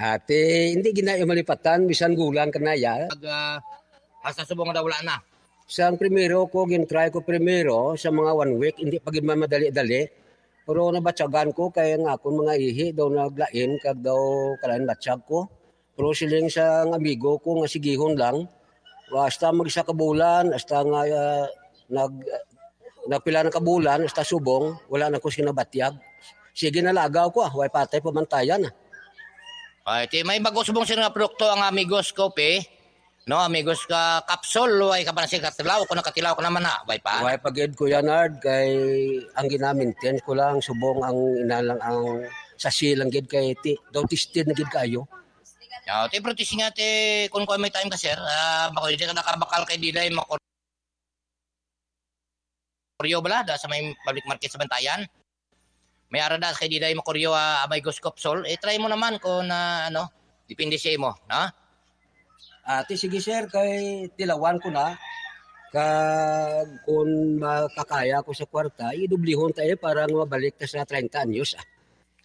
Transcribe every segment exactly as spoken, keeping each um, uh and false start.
Ate, hindi ginayo malipatan, bisan gulang kanaya. Pag uh, hasta subong na wala na. Sa primero ko, gin-try ko primero sa mga one week, hindi pa gid madali-dali. Pero nabatsagan ko kaya nga akong mga ihi daw naglain kag daw kalan batsag ko. Pero siling sa amigo ko nga sigihon lang. Basta mag-isa ka bulan, hasta nga uh, nag uh, nagpila na kabulan, hasta subong, wala na ko sinabatyag. Sige nalagaw ko, ah, way patay pamantayan. Ah. Ay, may bago subong sila nga produkto ang Amigos Coffee. No, Amigos ka capsule, way ka pa na siya katilaw, kung nakatilaw ka naman na, way pa. Way pagid ko yan, Ard, kay ang ginamintin ko lang, subong ang inalang ang sasi lang gid kay ti, daw tisted na gid kayo. Yeah, te protisi nga te kung ko may time ka sir, uh, bako di ka nakabakal kay Diday makoryo balada sa may public market sa Bantayan. May aradas kay Diday makoryo uh, Amigos Capsule, eh try mo naman kung uh, ano, depende sa imo, ha? Ate sige sir, kay tilawan ko na kag kung makakaya ko sa kwarta, idublihon tayo para mabalik ta sa thirty anyos. Ah.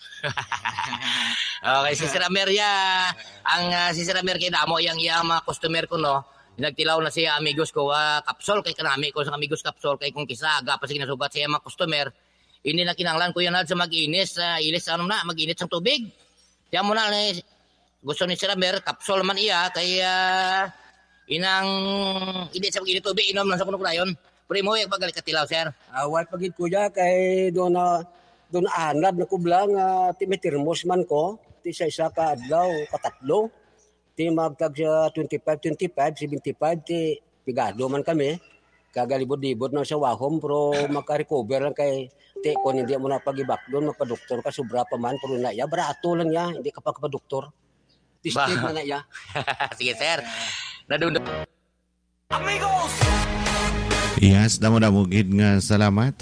Okay, si Sir Amer ya, ang uh, si Sir Amer kay damo yang iya mga customer ko no. Nagtilaw na siya Amigos ko uh, capsule kay kanami ko sa Amigos Capsule kay kung kisaga pa sige nasubat siya mga customer. Hindi na kinanglan ko yan sa mag-inis, uh, ilis ano na, mag-init ng tubig. Tiyan mo na, eh, gusto ni Sir Amer, capsule man iya, kay uh, inang, init sa mag-init tubig, inom lang sa kuno ko na yun. Pero mo, yung pagalit ka tilaw, sir. Awal uh, pagit ko ya, kay doon na, doon anad na kublang, uh, ti may termos man ko, ti sa isa ka adlaw, katatlo, ti magtag sa twenty-five, twenty-five, seventy-five, ti pigado man kami. Kagalibod-libod na sa wahom, pero makarecover lang kay te, kung hindi mo na pag-ibak doon, magpa-doktor ka, sobra pa man, pero na iya, barato lang ya, hindi ka pa kapag-doktor. Tistig na na iya. Sige, sir. Nadun Amigos! Yes, damo-damugid nga salamat.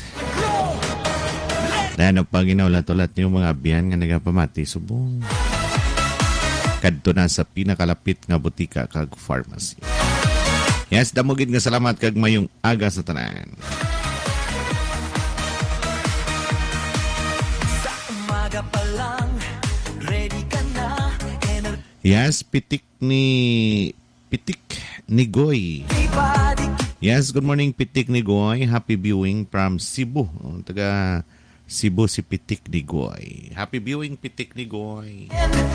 Dahil pag inaulat-ulat niyo mga biyan nga nagapamati, subong. Kadto na sa pinakalapit nga butika kag pharmacy. Yes, damugid nga salamat kag mayong aga sa tanan. Sa umaga pa lang, ready ka na. Ener- yes, pitik ni Pitik ni Goy. Yes, good morning Pitik ni Goy. Happy viewing from Cebu. Taga Cebu si Pitik ni Goy. Happy viewing Pitik ni Goy.